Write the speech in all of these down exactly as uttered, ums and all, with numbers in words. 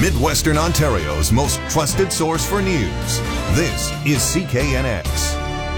Midwestern Ontario's most trusted source for news. This is C K N X.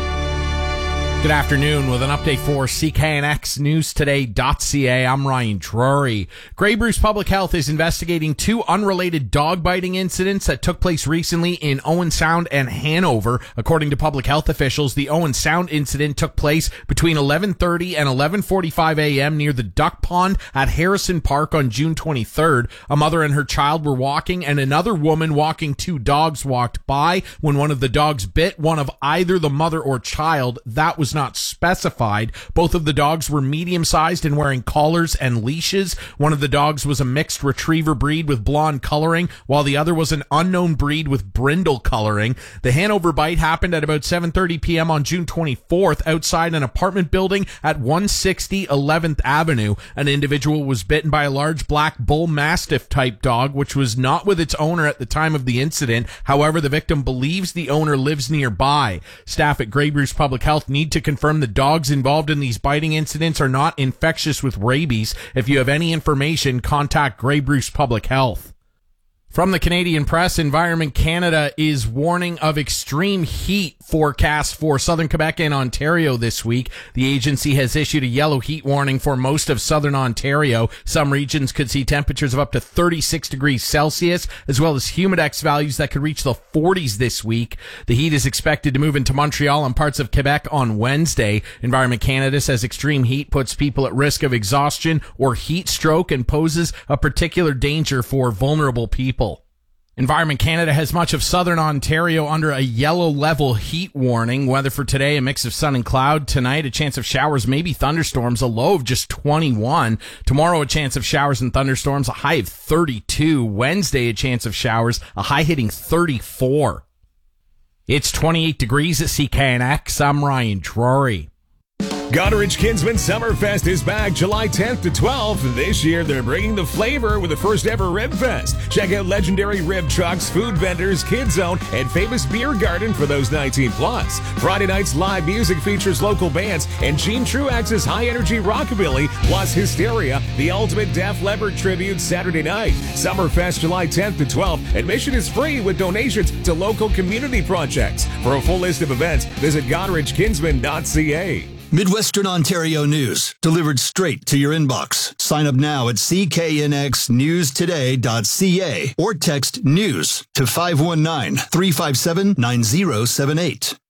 Good afternoon with an update for C K N X News Today dot C A. I'm Ryan Drury. Grey Bruce Public Health is investigating two unrelated dog biting incidents that took place recently in Owen Sound and Hanover. According to public health officials, the Owen Sound incident took place between eleven thirty and eleven forty-five a.m. near the duck pond at Harrison Park on June twenty-third. A mother and her child were walking, and another woman walking two dogs walked by when one of the dogs bit one of either the mother or child. That was not specified. Both of the dogs were medium-sized and wearing collars and leashes. One of the dogs was a mixed retriever breed with blonde coloring, while the other was an unknown breed with brindle coloring. The Hanover bite happened at about seven thirty p.m. on June twenty-fourth outside an apartment building at one sixty eleventh Avenue. An individual was bitten by a large black bull mastiff type dog, which was not with its owner at the time of the incident. However, the victim believes the owner lives nearby. Staff at Grey Bruce Public Health need to confirm the dogs involved in these biting incidents are not infectious with rabies. If you have any information, contact Grey Bruce Public Health. From the Canadian Press, Environment Canada is warning of extreme heat forecast for southern Quebec and Ontario this week. The agency has issued a yellow heat warning for most of southern Ontario. Some regions could see temperatures of up to thirty-six degrees Celsius, as well as humidex values that could reach the forties this week. The heat is expected to move into Montreal and parts of Quebec on Wednesday. Environment Canada says extreme heat puts people at risk of exhaustion or heat stroke and poses a particular danger for vulnerable people. Environment Canada has much of southern Ontario under a yellow level heat warning. Weather for today, a mix of sun and cloud. Tonight, a chance of showers, maybe thunderstorms, a low of just twenty-one. Tomorrow, a chance of showers and thunderstorms, a high of thirty-two. Wednesday, a chance of showers, a high hitting thirty-four. It's twenty-eight degrees at C K N X. I'm Ryan Drury. Goderich Kinsman Summerfest is back July tenth to twelfth. This year, they're bringing the flavor with the first ever Rib Fest. Check out legendary rib trucks, food vendors, Kids Zone, and famous beer garden for those nineteen plus. Friday night's live music features local bands and Gene Truax's high-energy rockabilly, plus Hysteria, the ultimate Def Leppard tribute Saturday night. Summerfest July tenth to twelfth. Admission is free with donations to local community projects. For a full list of events, visit Goderich Kinsman dot C A. Midwestern Ontario news, delivered straight to your inbox. Sign up now at C K N X News Today dot C A or text NEWS to five one nine, three five seven, nine zero seven eight.